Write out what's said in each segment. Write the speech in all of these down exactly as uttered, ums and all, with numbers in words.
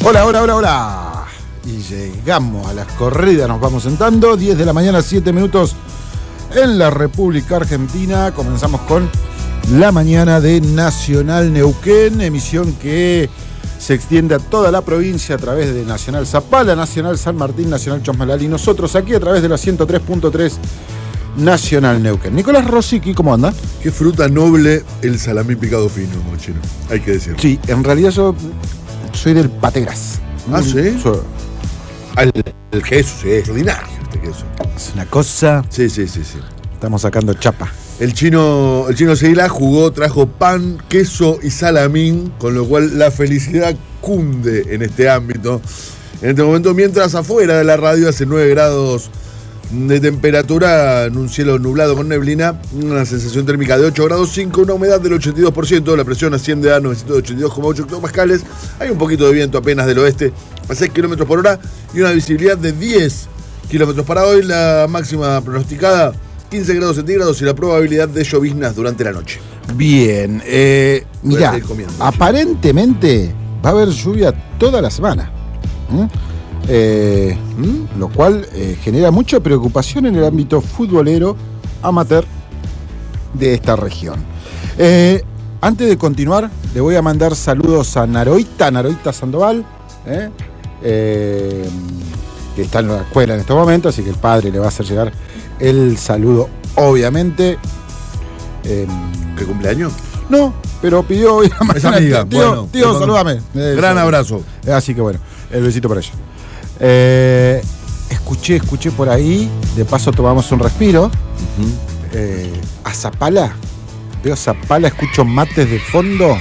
Hola, hola, hola, hola. Y llegamos a las corridas, nos vamos sentando. diez de la mañana, siete minutos en la República Argentina. Comenzamos con la mañana de Nacional Neuquén, emisión que se extiende a toda la provincia a través de Nacional Zapala, Nacional San Martín, Nacional Chosmalal y nosotros aquí a través de la ciento tres punto tres Nacional Neuquén. Nicolás Rosicky, ¿cómo anda? Qué fruta noble el salamín picado fino, Chino, hay que decirlo. Sí, en realidad yo soy del pategras. ¿Ah, sí? Soy... El, el queso, sí, es extraordinario este queso. Es una cosa... Sí, sí, sí, sí. Estamos sacando chapa. El chino, el chino Seguila jugó, trajo pan, queso y salamín, con lo cual la felicidad cunde en este ámbito. En este momento, mientras afuera de la radio hace nueve grados de temperatura, en un cielo nublado con neblina, una sensación térmica de ocho grados cinco, una humedad del ochenta y dos por ciento, la presión asciende a novecientos ochenta y dos coma ocho hectopascales, hay un poquito de viento apenas del oeste a seis kilómetros por hora y una visibilidad de diez kilómetros para hoy, la máxima pronosticada quince grados centígrados y la probabilidad de lloviznas durante la noche. Bien, eh, mirá, aparentemente va a haber lluvia toda la semana. ¿Mm? Eh, ¿Mm? Lo cual eh, genera mucha preocupación en el ámbito futbolero amateur de esta región. Eh, antes de continuar, le voy a mandar saludos a Naroita, Naroita Sandoval, eh, eh, que está en la escuela en estos momentos, así que el padre le va a hacer llegar el saludo, obviamente. Eh, ¿Qué cumpleaños? No, pero pidió hoy a mañana. Amiga, tío, bueno, tío, tío salúdame. Gran abrazo. Así que bueno, el besito para ella. Eh, escuché, escuché por ahí, de paso tomamos un respiro. Uh-huh. eh, a Zapala, veo Zapala, escucho mates de fondo.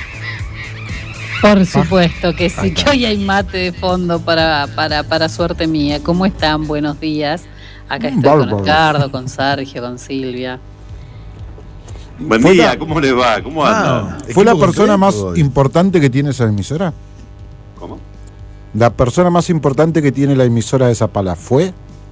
Por supuesto que sí, que hoy hay mate de fondo para, para, para suerte mía. ¿Cómo están? Buenos días. Acá estoy Bárbaro. Con Ricardo, con Sergio, con Silvia. Buen día, la... ¿cómo les va? ¿Cómo andan? Ah, ¿Fue la persona más hoy? importante que tiene esa emisora? ¿Cómo? ¿La persona más importante que tiene la emisora de Zapala fue?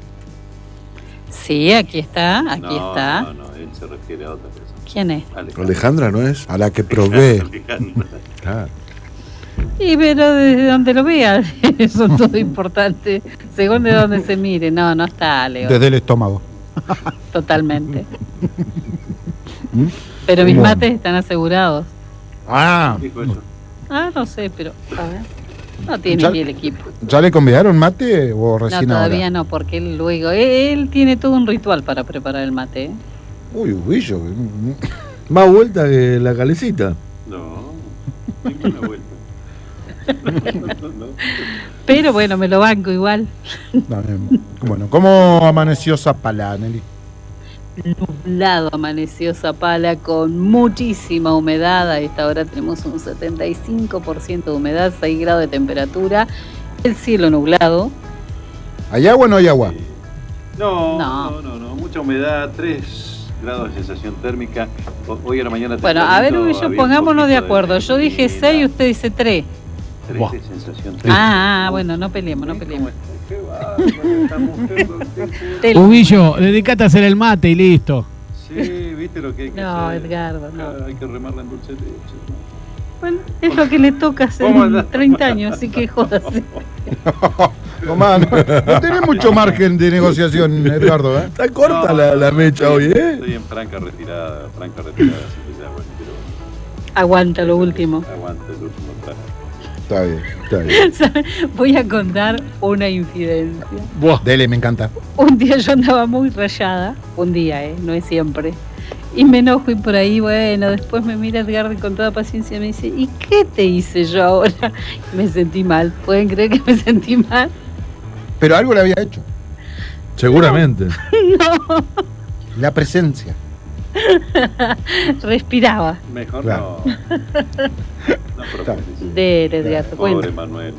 Sí, aquí está, aquí no, está. No, no, él se refiere a otra persona. ¿Quién es? Alejandra, Alejandra ¿no es? A la que provee. Claro. Y pero desde donde lo vea, eso es todo importante. Según de donde se mire. No, no está, Leo. Desde el estómago. Totalmente. Pero mis bueno. mates están asegurados. Ah. Ah, no sé, pero a ver. No tiene ni el equipo. ¿Ya le convidaron mate o recién No, todavía ahora? no, porque él luego... Él tiene todo un ritual para preparar el mate. ¿eh? Uy, uy, yo... Más vuelta que la calecita. No, ninguna vuelta. Pero bueno, me lo banco igual. Bueno, ¿cómo amaneció Zapala, Nelly? Nublado amaneció Zapala con muchísima humedad. A esta hora tenemos un setenta y cinco por ciento de humedad, seis grados de temperatura, el cielo nublado. ¿Hay agua o no hay agua? Sí. No, no, no, no, no, mucha humedad, tres grados de sensación térmica. Hoy a la mañana... Bueno, a ver, yo, pongámonos de acuerdo. De yo dije seis y usted dice tres. tres wow. de sensación térmica. Ah, ah, bueno, no peleemos, no peleemos. Huguillo, dedicate a hacer el mate y listo. Sí, viste lo que hay que no, hacer. No, Edgardo, no. Hay que remarla en dulce leche. Bueno, es lo que le toca hacer en treinta años, así que jódase. No, no, no tenés mucho margen de negociación, Edgardo, ¿eh? Está corta no, la, la mecha estoy, hoy, ¿eh? Estoy en franca retirada, franca retirada, así que ya, bueno, pero... Aguanta lo último. Aguanta el último traje. Está bien, está bien. Voy a contar una infidencia. Buah, dele, me encanta. Un día yo andaba muy rayada, un día, ¿eh? No es siempre. Y me enojo y por ahí, bueno, después me mira Edgardo con toda paciencia y me dice, ¿y qué te hice yo ahora? Me sentí mal. ¿Pueden creer que me sentí mal? Pero algo le había hecho. Seguramente. No. La presencia. Respiraba. Mejor claro. no. No de Edgardo, pobre Manuel.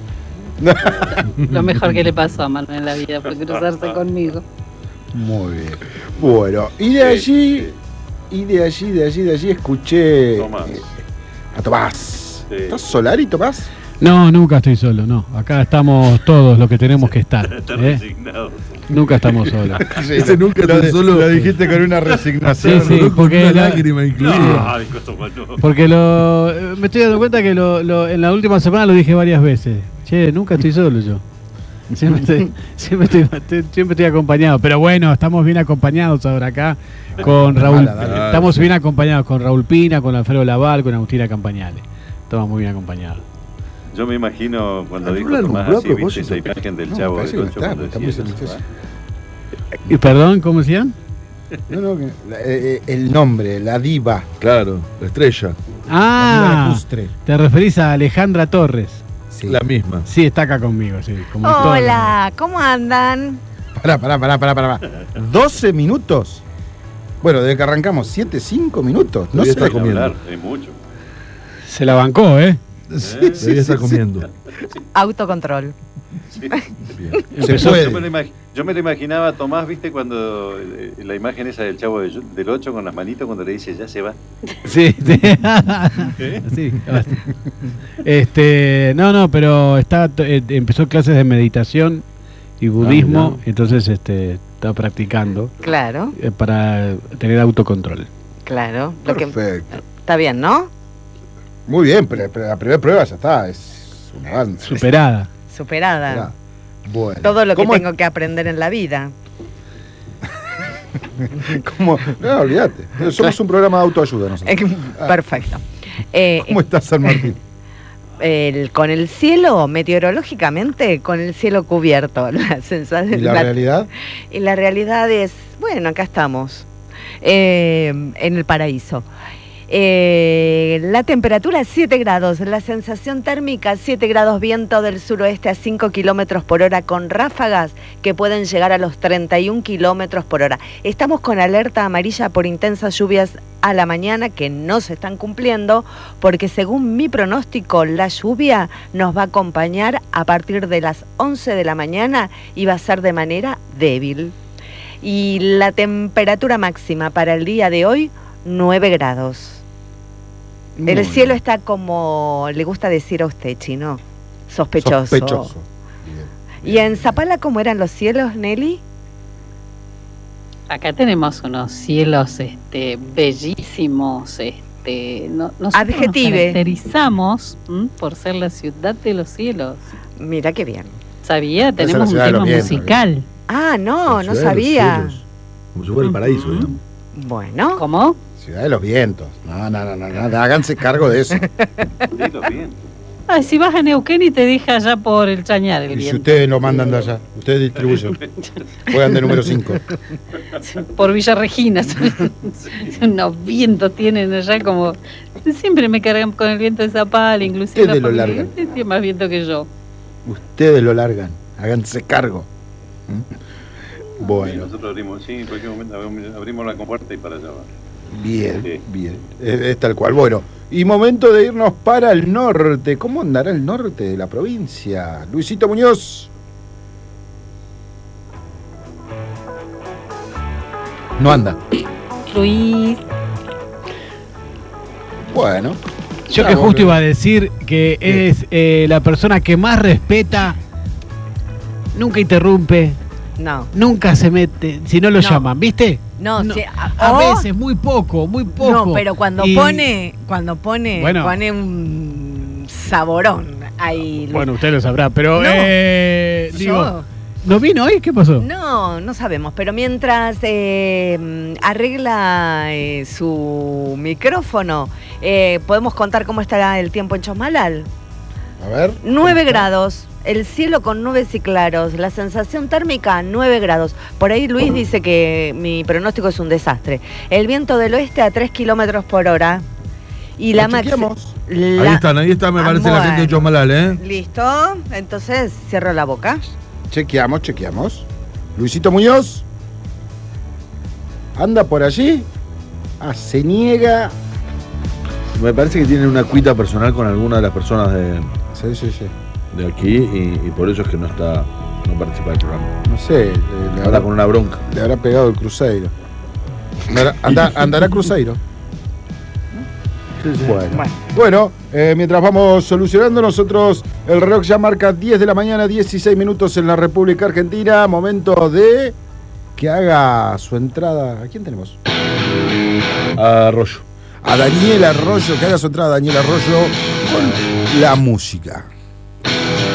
Lo mejor que le pasó a Manuel en la vida fue cruzarse conmigo. Muy bien. Bueno, y de allí, y de allí, de allí, de allí escuché Tomás. Eh, a Tomás. Sí. ¿Estás Solari, Tomás? No, nunca estoy solo, no. Acá estamos todos los que tenemos que estar. Está ¿eh? resignado. Nunca estamos solos. Sí, ese nunca lo, está solo. Lo dijiste con una resignación. Sí, sí, con porque una la, lágrima incluida. No, dijo esto, bueno. Porque lo, me estoy dando cuenta que lo, lo, en la última semana lo dije varias veces. Che, nunca estoy solo yo. Siempre estoy, siempre, estoy, estoy, siempre estoy acompañado. Pero bueno, estamos bien acompañados ahora acá con Raúl. Dale, dale. Estamos bien acompañados con Raúl Pina, con Alfredo Laval, con Agustina Campañale. Estamos muy bien acompañados. Yo me imagino cuando ¿Al dijo plural Tomás cumplió a así, viste propósito? esa imagen del No, Chavo parece del que Ocho no está, cuando está decía muy eso, silencioso. ¿ah? Y perdón, ¿cómo decían? No, no, que- la- eh, eh, el nombre, la diva. Claro, la estrella. La diva Ah, lacustre. te referís a Alejandra Torres. Sí. La misma. Sí, está acá conmigo, sí. Como todas. Hola, ¿cómo andan? Pará, pará, pará, pará, pará. doce minutos. Bueno, desde que arrancamos, siete, cinco minutos. No Todavía sé. está Hay que comiendo. hablar, es mucho. Se la bancó, ¿eh? Sí, Debería sí, estar sí, comiendo. Autocontrol. Sí. Bien. Se Empezó- puede. Yo me, lo imag- yo me lo imaginaba a Tomás, viste, cuando eh, la imagen esa del Chavo de- del Ocho con las manitos cuando le dice ya se va. Sí, sí. Sí, este, no, no, pero está, eh, empezó clases de meditación y budismo, mirá. entonces este, está practicando Claro, eh, para tener autocontrol. claro. Lo que, Perfecto. está bien, ¿no? Muy bien, pero, pero la primera prueba ya está. Es un avance. Superada. Superada. Esperá. Bueno. Todo lo que ¿Cómo- tengo que aprender en la vida. cómo- No, olvídate. Somos un programa de autoayuda nosotros. Perfecto. Eh, ¿Cómo estás, San Martín? el- con el cielo, meteorológicamente, con el cielo cubierto. La sensación, ¿Y la realidad? y la realidad es, bueno, acá estamos, eh, en el paraíso. Eh, la temperatura es siete grados, la sensación térmica siete grados, viento del suroeste a cinco kilómetros por hora con ráfagas que pueden llegar a los treinta y un kilómetros por hora. Estamos con alerta amarilla por intensas lluvias a la mañana que no se están cumpliendo porque según mi pronóstico la lluvia nos va a acompañar a partir de las once de la mañana y va a ser de manera débil. Y la temperatura máxima para el día de hoy, nueve grados. El Muy cielo bien. está como le gusta decir a usted, Chino, sospechoso. Sospechoso. Bien. ¿Y en Zapala cómo eran los cielos, Nelly? Acá tenemos unos cielos este, bellísimos. Este, no, nosotros Adjetive. Nos caracterizamos ¿m? por ser la ciudad de los cielos. Mira qué bien. ¿Sabía? es la Tenemos un ciudad de los tema vientos, musical. Ah, no, La no ciudad de los sabía. cielos. Como si fuera el paraíso, Ujú. digamos. Bueno, ¿Cómo? Ciudad de los vientos. No, no, no, no, no, háganse cargo de eso. Dilo bien. Ay, si vas a Neuquén y te deja allá por el Chañar el Y si viento. ustedes lo mandan de allá, ustedes distribuyen. Juegan de número cinco. Por Villa Regina. Unos vientos tienen allá como... Siempre me cargan con el viento de Zapala, inclusive Ustedes la lo familia. largan. Este tiene más viento que yo. Ustedes lo largan. Háganse cargo. ¿Mm? Sí, Bueno, nosotros abrimos, sí, en cualquier momento abrimos, abrimos la compuerta y para allá va. bien, Sí. bien. Es, es tal cual. Bueno, y momento de irnos para el norte. ¿Cómo andará el norte de la provincia? Luisito Muñoz. No anda. Luis. Bueno. Yo que justo iba a decir que es eh, la persona que más respeta, nunca interrumpe, no. nunca se mete, si no lo No. llaman, ¿viste? No, No, sí, a, A o- veces, muy poco, muy poco. No, pero cuando Y- pone, cuando pone, Bueno. pone un saborón ahí. Bueno, usted lo sabrá, pero No, eh, yo- digo, ¿no vino hoy? ¿Qué pasó? No, no sabemos, pero mientras eh, arregla eh, su micrófono, eh, podemos contar cómo estará el tiempo en Chosmalal. A ver. nueve grados, el cielo con nubes y claros, la sensación térmica nueve grados. Por ahí Luis dice que mi pronóstico es un desastre. El viento del oeste a tres kilómetros por hora. Y la Lo máxima... chequeamos. Ahí están, ahí está, me Ah, parece la gente de bueno. Chosmalal, ¿eh? Listo, entonces cierro la boca. Chequeamos, chequeamos. Luisito Muñoz. ¿Anda por allí? Ah, se niega. Me parece que tienen una cuita personal con alguna de las personas de, Sí, sí, sí. de aquí y, y por eso es que no está, no participa del programa. No sé, le, le Habla habrá, con una bronca. le habrá pegado el Cruzeiro. Andará, anda- andará Cruzeiro. Bueno, Bueno. bueno eh, mientras vamos solucionando, nosotros el reloj ya marca diez de la mañana, dieciséis minutos en la República Argentina. Momento de que haga su entrada. ¿A quién tenemos? Arroyo. A Daniel Arroyo, que haga su entrada Daniel Arroyo con la música.